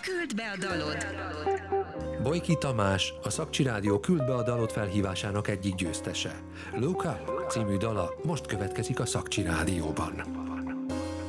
Küld be a dalod! Bojki Tamás, a Szakcsi Rádió Küld be a dalot felhívásának egyik győztese. Look Up című dala most következik a Szakcsi Rádióban.